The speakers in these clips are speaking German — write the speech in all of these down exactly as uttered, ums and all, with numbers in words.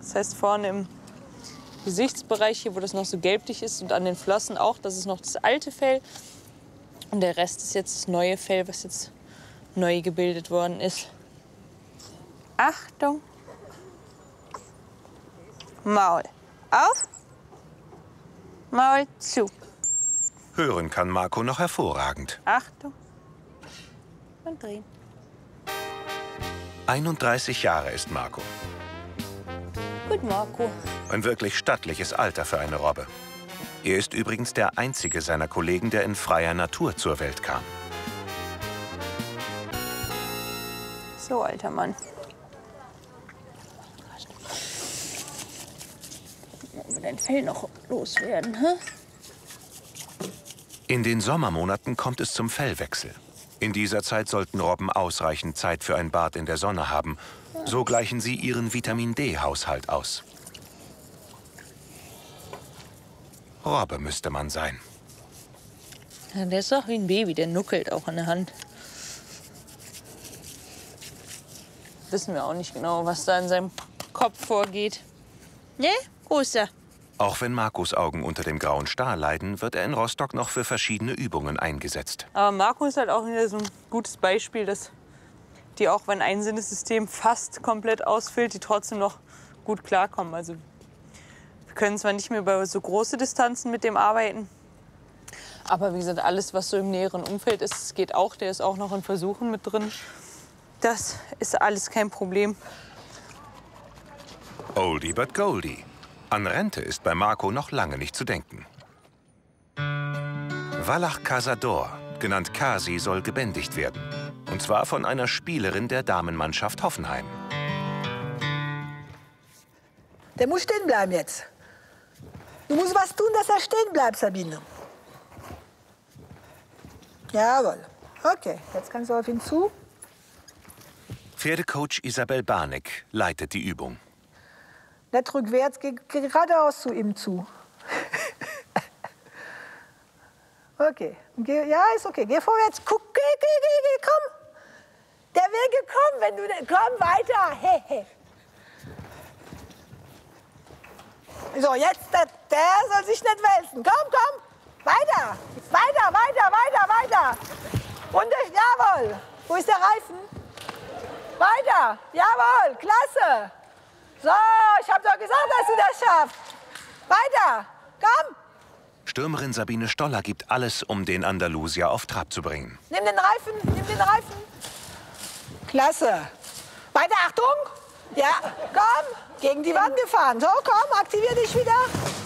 Das heißt, vorne im Gesichtsbereich, hier, wo das noch so gelblich ist, und an den Flossen auch, das ist noch das alte Fell. Und der Rest ist jetzt das neue Fell, was jetzt neu gebildet worden ist. Achtung! Maul auf, Maul zu. Hören kann Marco noch hervorragend. Achtung und drehen. einunddreißig Jahre ist Marco. Gut, Marco. Ein wirklich stattliches Alter für eine Robbe. Er ist übrigens der einzige seiner Kollegen, der in freier Natur zur Welt kam. So, alter Mann. Wollen wir dein Fell noch loswerden, hä? In den Sommermonaten kommt es zum Fellwechsel. In dieser Zeit sollten Robben ausreichend Zeit für ein Bad in der Sonne haben. So gleichen sie ihren Vitamin-D-Haushalt aus. Robbe müsste man sein. Ja, der ist doch wie ein Baby, der nuckelt auch an der Hand. Wissen wir auch nicht genau, was da in seinem Kopf vorgeht. Ne, Großer? Auch wenn Marcos Augen unter dem grauen Star leiden, wird er in Rostock noch für verschiedene Übungen eingesetzt. Aber Marco ist halt auch wieder so ein gutes Beispiel, dass die auch, wenn ein Sinnessystem fast komplett ausfällt, die trotzdem noch gut klarkommen. Also wir können zwar nicht mehr über so große Distanzen mit dem arbeiten, aber wie gesagt, alles, was so im näheren Umfeld ist, geht auch. Der ist auch noch in Versuchen mit drin. Das ist alles kein Problem. Oldie but Goldie. An Rente ist bei Marco noch lange nicht zu denken. Wallach Casador, genannt Kasi, soll gebändigt werden. Und zwar von einer Spielerin der Damenmannschaft Hoffenheim. Der muss stehen bleiben jetzt. Du musst was tun, dass er stehen bleibt, Sabine. Jawohl. Okay, jetzt kannst du auf ihn zu. Pferdecoach Isabel Barneck leitet die Übung. Nicht rückwärts, geh geradeaus zu ihm zu. Okay. Geh, ja, ist okay. Geh vorwärts. Guck, geh, geh, geh, geh, komm. Der wäre gekommen, wenn du... Komm, weiter. Hey, hey. So, jetzt, der, der soll sich nicht wälzen. Komm, komm. Weiter. Weiter, weiter, weiter, weiter. Und, jawohl. Wo ist der Reifen? Weiter. Jawohl, klasse. So, ich hab doch gesagt, dass du das schaffst. Weiter, komm. Stürmerin Sabine Stoller gibt alles, um den Andalusier auf Trab zu bringen. Nimm den Reifen, nimm den Reifen. Klasse. Weiter, Achtung. Ja, komm. Gegen die Wand gefahren. So, komm, aktivier dich wieder.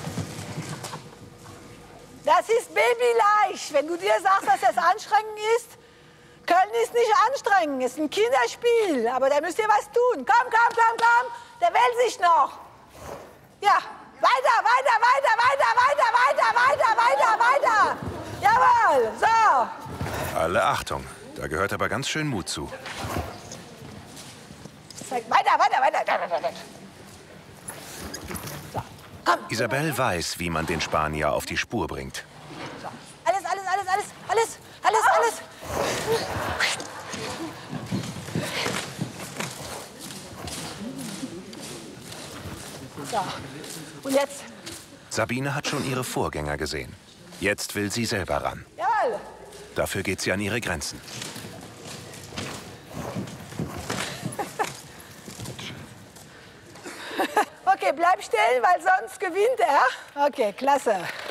Das ist babyleicht. Wenn du dir sagst, dass das anstrengend ist, Köln ist nicht anstrengend, ist ein Kinderspiel. Aber da müsst ihr was tun. Komm, komm, komm, komm. Der will sich noch. Ja, weiter, weiter, weiter, weiter, weiter, weiter, weiter, weiter. Jawohl, so. Alle Achtung, da gehört aber ganz schön Mut zu. Weiter, weiter, weiter. So, komm. Isabel weiß, wie man den Spanier auf die Spur bringt. So. Alles, alles, alles, alles, alles, alles, alles. So, und jetzt? Sabine hat schon ihre Vorgänger gesehen. Jetzt will sie selber ran. Jawohl. Dafür geht sie an ihre Grenzen. Okay, bleib stehen, weil sonst gewinnt er. Okay, klasse.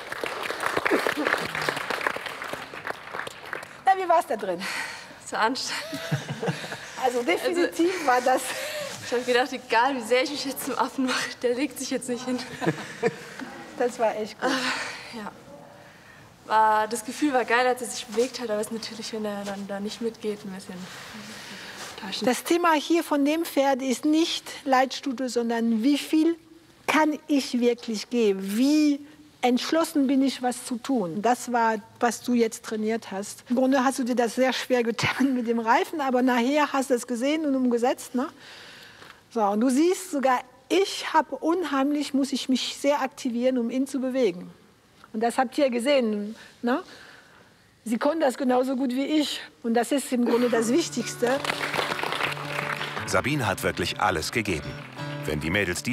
Na, wie war's da drin? So anstrengend. Also definitiv also, war das... Ich habe gedacht, egal wie sehr ich mich jetzt zum Affen mache, der legt sich jetzt nicht hin. Das war echt gut. Uh, ja. War, das Gefühl war geil, als er sich bewegt hat, aber es ist natürlich, wenn er dann da nicht mitgeht, ein bisschen enttäuschend. Das Thema hier von dem Pferd ist nicht Leitstute, sondern wie viel kann ich wirklich geben? Wie entschlossen bin ich, was zu tun? Das war, was du jetzt trainiert hast. Im Grunde hast du dir das sehr schwer getan mit dem Reifen, aber nachher hast du es gesehen und umgesetzt, ne? So, und du siehst sogar, ich habe unheimlich, muss ich mich sehr aktivieren, um ihn zu bewegen. Und das habt ihr gesehen, ne? Sie konnten das genauso gut wie ich. Und das ist im Grunde das Wichtigste. Sabine hat wirklich alles gegeben. Wenn die Mädels die